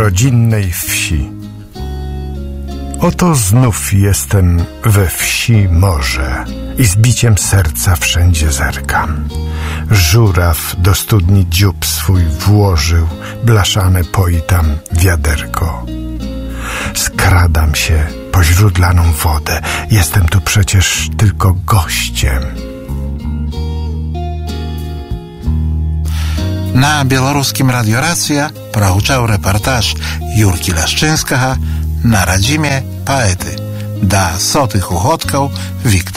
rodzinnej wsi. Oto znów jestem we wsi morze i z biciem serca wszędzie zerkam. Żuraw do studni dziób swój włożył, blaszane poi tam wiaderko. Skradam się po źródlaną wodę, jestem tu przecież tylko gościem. На беларускім радыёрацыя прагучаў рэпартаж Юркі Ляшчынскага на радзіме паэты да сотых угодкаў Віктора